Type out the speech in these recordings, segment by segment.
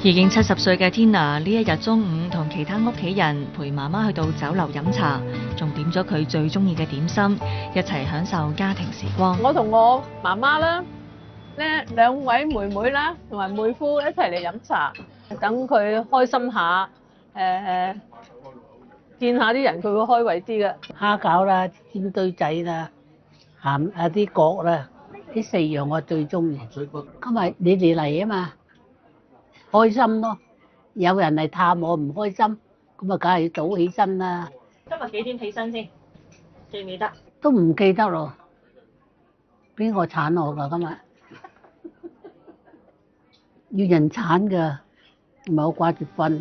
已經70歲嘅 Tina 呢一日中午同其他屋企人陪媽媽去到酒樓飲茶，仲點咗佢最中意嘅點心，一齊享受家庭時光。 我同我媽媽啦，咧2位妹妹啦，同埋妹夫一齊嚟飲茶，等佢開心下，見下啲人佢會開胃啲嘅。 蝦餃啦、煎堆仔啦、鹹啲角啦，呢4樣我最中意。今日你哋嚟啊嘛，開心咯！有人嚟探我唔開心，咁啊梗係要早起身啦。 今日幾點起身先？記唔記得？ 都唔記得咯，邊個鏟我㗎今日？要人鏟㗎，唔係我掛住瞓。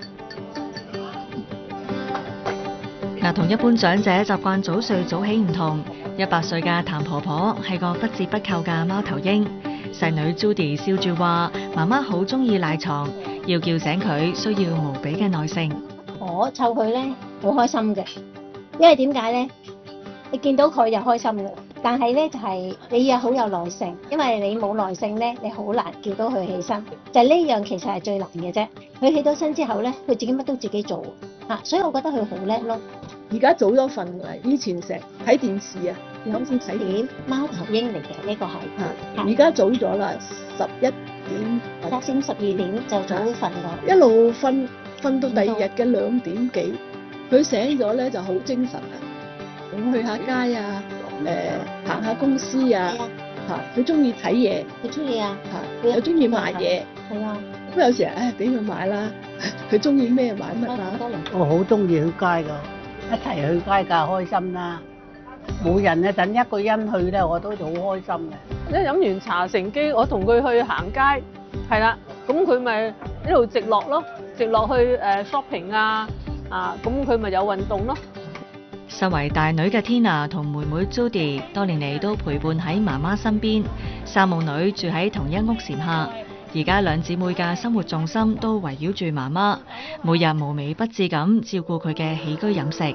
嗱，同一般長者習慣早睡早起唔同，100歲嘅譚婆婆係個不折不扣嘅貓頭鷹。細女 Judy 笑住話：媽媽好中意賴床，要叫醒佢需要無比嘅耐性。 我湊佢咧好開心嘅，因為點解咧？你見到佢就開心嘅，但係咧就係你要好有耐性，因為你冇耐性咧，你好難叫到佢起身。就呢樣其實係最難嘅啫。佢起到身之後咧，佢自己乜都自己做嚇，所以我覺得佢好叻咯。 而家早咗瞓㗎，以前成日睇電視啊，啱先睇點貓頭鷹嚟嘅呢個係， 而家早咗啦，11點或者12點就早瞓㗎。 一路瞓到第二日嘅2點幾，佢醒咗咧就好精神啊！咁去下街啊，行下公司啊，佢中意睇嘢， 佢中意啊， 又中意買嘢， 係啊。 咁有時俾佢買啦，佢中意咩買乜啊？ 我好中意去街㗎，一齊去街㗎，開心啦！冇人啊，等一個人去咧，我都好開心嘅。 一飲完茶乘機，我同佢去行街，係啦，咁佢咪一路直落咯，直落去shopping 啊，咁佢咪有運動咯。 身為大女嘅 Tina 同妹妹 Judy 多年嚟都陪伴喺媽媽身邊，3母女住喺同一屋檐下。而家2姊妹嘅生活重心都圍繞住媽媽，每日無微不至咁照顧佢嘅起居飲食。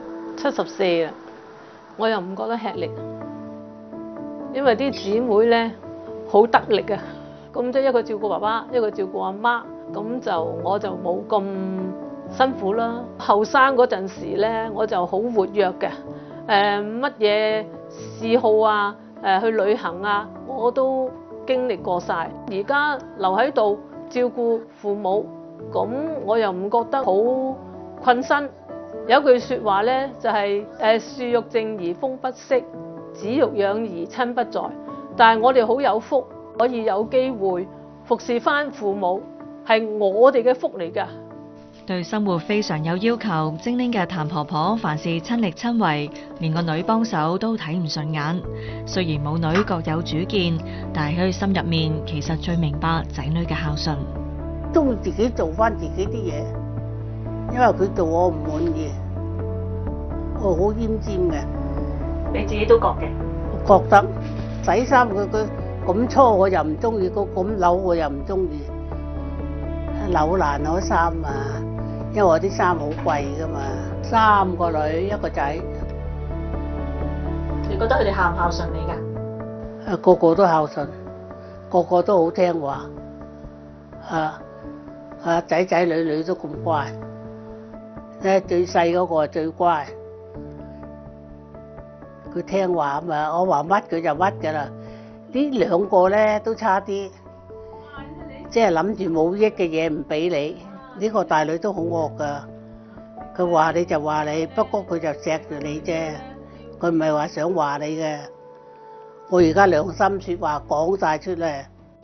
74啦，我又唔覺得吃力，因為啲姊妹咧好得力啊，咁即係一個照顧爸爸，一個照顧阿媽，咁就我就冇咁辛苦啦。後生嗰陣時咧，我就好活躍嘅，乜嘢嗜好啊，去旅行啊，我都經歷過晒。而家留喺度照顧父母，咁我又唔覺得好困身。有句説話咧，就係樹欲靜而風不息，子欲養而親不在。但係我哋好有福，可以有機會服侍翻父母，係我哋嘅福嚟㗎。 對生活非常有要求，精靈嘅譚婆婆凡事親力親為，連個女幫手都睇唔順眼。雖然母女各有主見，但係佢心入面其實最明白仔女嘅孝順。 都會自己做翻自己啲嘢，因為佢做我唔滿意，我好奄尖嘅。 你自己都覺嘅？ 我覺得洗衫佢咁粗我又唔中意，佢咁扭我又唔中意，扭爛我衫啊！因為我啲衫好貴㗎嘛，3個女1個仔。 你覺得佢哋孝唔孝順你㗎？ 個個都孝順，個個都好聽話，仔仔女女都咁乖。最細嗰個最乖，佢聽話啊嘛，我話乜佢就乜㗎啦。呢2個咧都差啲，即係諗住冇益嘅嘢唔俾你。呢個大女都好惡㗎，佢話你就話你，不過佢就錫住你啫，佢唔係話想話你嘅。我而家良心説話講晒出嚟。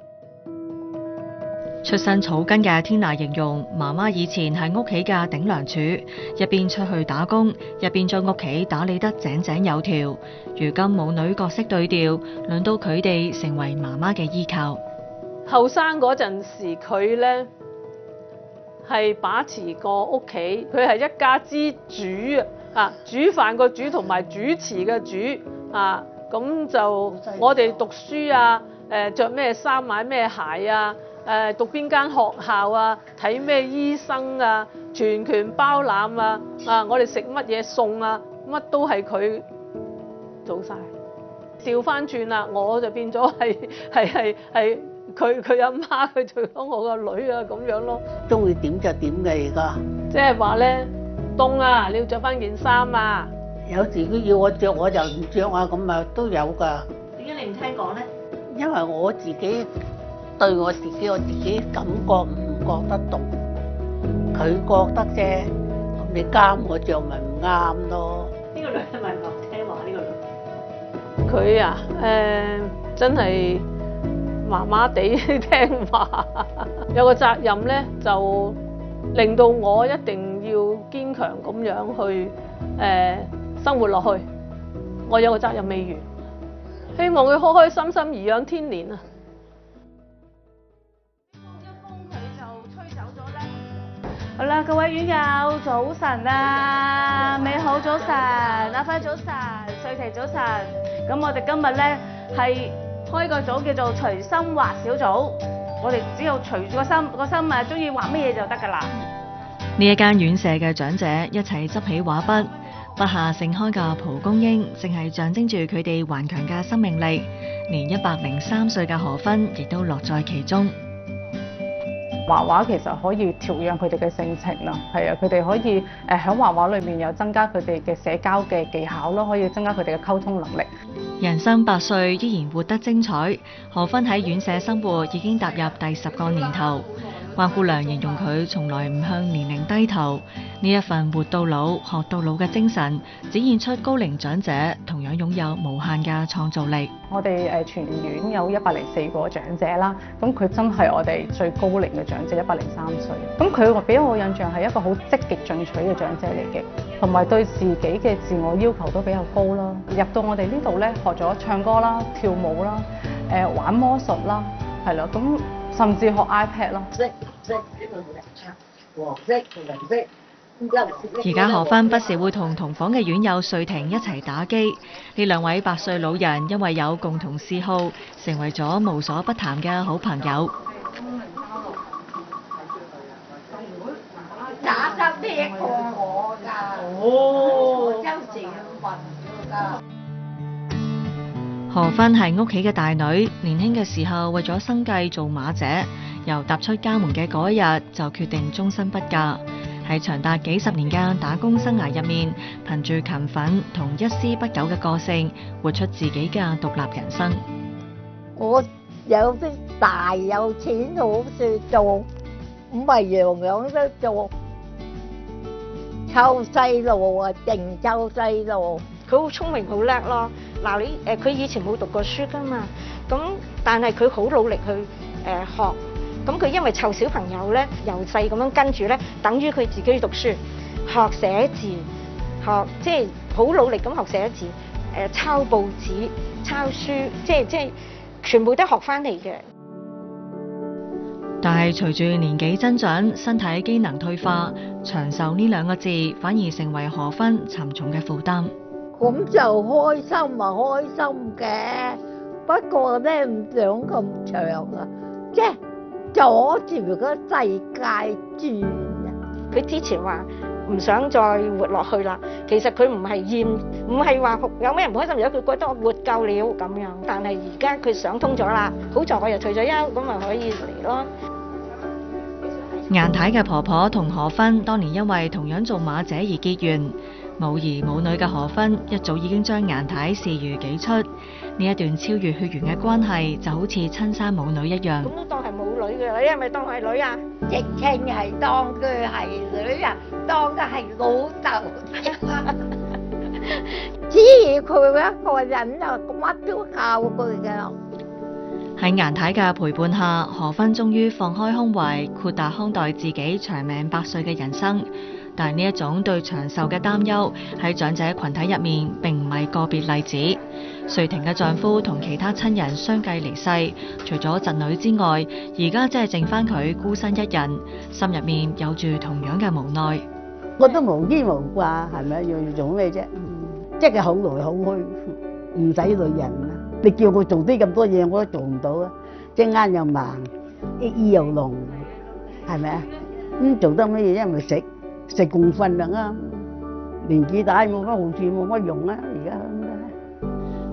出身草根嘅 Tina 形容媽媽以前係屋企嘅頂梁柱，一邊出去打工，一邊將屋企打理得井井有條。如今母女角色對調，輪到佢哋成為媽媽嘅依靠。 後生嗰陣時，佢咧係把持個屋企，佢係一家之主啊！煮飯個煮同埋主持嘅主啊，咁就我哋讀書啊，着咩衫買咩鞋啊，讀邊間學校啊，睇咩醫生啊，全權包攬啊！我哋食乜嘢餸啊，乜都係佢做晒。調翻轉啦，我就變咗係佢阿媽，佢做咗我個女啊咁樣咯。 中意點就點嘅而家。 即係話咧，凍啊，你要着翻件衫啊。 有時佢要我着我就唔着啊，咁啊都有㗎。 點解你唔聽講咧？ 因為我自己對我自己感覺唔覺得凍，佢覺得啫。咁你監我着咪唔啱咯。 呢個女係咪唔落聽話？呢個女佢啊，真係麻麻地聽話，有個責任咧，就令到我一定要堅強咁樣去生活落去。我有個責任未完，希望佢開開心心頤養天年啊！ 好啦，各位院友早晨啊，美好早晨，阿輝早晨，瑞琪早晨。咁我哋今日咧係開個組叫做隨心畫小組，我哋只要隨住個心啊，中意畫乜嘢就得㗎啦。 呢一間院舍嘅長者一齊執起畫筆，筆下盛開嘅蒲公英，正係象徵住佢哋頑強嘅生命力。連103歲嘅何芬亦都樂在其中。 畫畫其實可以調養佢哋嘅性情啦，係啊，佢哋可以喺畫畫裏面又增加佢哋嘅社交嘅技巧咯，可以增加佢哋嘅溝通能力。 人生100歲依然活得精彩，何芬喺院舍生活已經踏入第10個年頭。關姑娘形容佢從來唔向年齡低頭，呢一份活到老學到老嘅精神，展現出高齡長者同樣擁有無限嘅創造力。 我哋全院有104個長者啦，咁佢真係我哋最高齡嘅長者，103歲。咁佢俾我印象係一個好積極進取嘅長者嚟嘅，同埋對自己嘅自我要求都比較高啦。入到我哋呢度咧，學咗唱歌啦、跳舞啦、玩魔術啦，係啦，咁甚至學 iPad 啦。 而家何芬不時會同房嘅院友瑞婷一齊打機。呢2位100歲老人因為有共同嗜好，成為咗無所不談嘅好朋友。 打得叻過我㗎，我有時運㗎。 何芬係屋企嘅大女，年輕嘅時候為咗生計做馬姐，由踏出家門嘅嗰一日就決定終身不嫁。喺長達幾十年嘅打工生涯入面，憑住勤奮同一絲不苟嘅個性，活出自己嘅獨立人生。 我有啲大有錢好事做，唔係樣樣都做。湊細路啊，勁湊細路。 佢好聰明好叻咯。嗱佢以前冇讀過書㗎嘛，咁但係佢好努力去學。咁佢因為湊小朋友咧，由細咁樣跟住咧，等於佢自己讀書、學寫字、學即係好努力咁學寫字、抄報紙、抄書，即係全部都學翻嚟嘅。 但係隨住年紀增長，身體機能退化，長壽呢2個字反而成為何芬沉重嘅負擔。 咁就開心啊，開心嘅，不過咧唔想咁長啊，即係阻住個世界轉啊！ 佢之前話唔想再活落去啦，其實佢唔係厭，唔係話有咩唔開心，而係佢覺得我活夠了咁樣。但係而家佢想通咗啦，好在我又退咗休，咁咪可以嚟咯。 顏太嘅婆婆同何芬當年因為同樣做馬姐而結緣，冇兒冇女嘅何芬一早已經將顏太視如己出。呢一段超越血緣嘅關係就好似親生母女一樣。 咁都當係母女嘅，你係咪當係女啊？ 直情係當佢係女啊，當佢係老豆。只要佢一個人啊，乜都靠佢㗎。 喺顏太嘅陪伴下，何芬終於放開胸懷，豁達看待自己長命100歲嘅人生。但係呢一種對長壽嘅擔憂喺長者群體入面並唔係個別例子。瑞婷嘅丈夫同其他親人相繼離世，除咗侄女之外，而家只係剩翻佢孤身一人，心入面有住同樣嘅無奈。 我都無牽無掛，係咪？要做咩啫？即係好來好去，唔使女人啊！你叫我做啲咁多嘢，我都做唔到啊！隻眼又盲，耳又聾，係咪啊？做得乜嘢？因為食共瞓就啱。年紀大冇乜好處，冇乜用啊！而家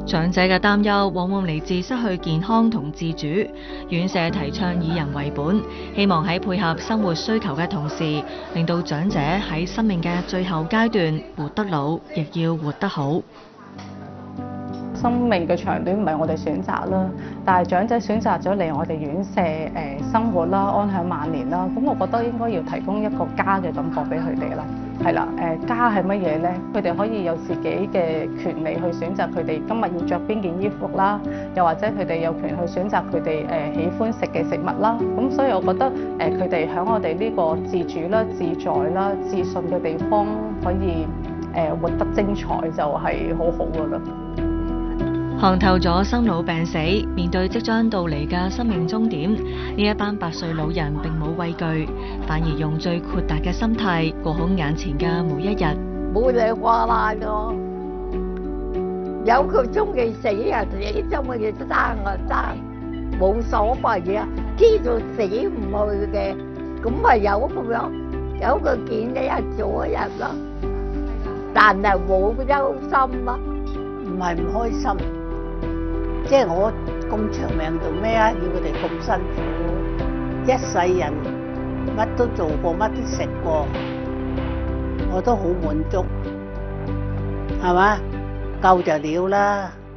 長者嘅擔憂往往嚟自失去健康同自主。院舍提倡以人為本，希望喺配合生活需求嘅同時，令到長者喺生命嘅最後階段活得老，亦要活得好。 生命嘅長短唔係我哋選擇啦，但係長者選擇咗嚟我哋院舍生活啦，安享晚年啦，咁我覺得應該要提供一個家嘅感覺俾佢哋啦。係啦，家係乜嘢咧？佢哋可以有自己嘅權利去選擇佢哋今日要着邊件衣服啦，又或者佢哋有權去選擇佢哋喜歡食嘅食物啦。咁所以我覺得佢哋喺我哋呢個自主啦、自在啦、自信嘅地方，可以活得精彩，就係好好噶啦。 看透咗生老病死，面對即將到嚟嘅生命終點，呢一班8歲老人並冇畏懼，反而用最豁達嘅心態過好眼前嘅每一日。 冇嘢話啦咯，有佢中意死啊死，中意生啊生，冇所謂嘅，知道死唔去嘅，咁咪有咁樣，有佢見你一做一日咯，但係冇憂心咯， 唔係唔開心。即係我咁長命做咩啊？要佢哋咁辛苦，一世人乜都做過，乜都食過，我都好滿足，係嘛？夠就了啦。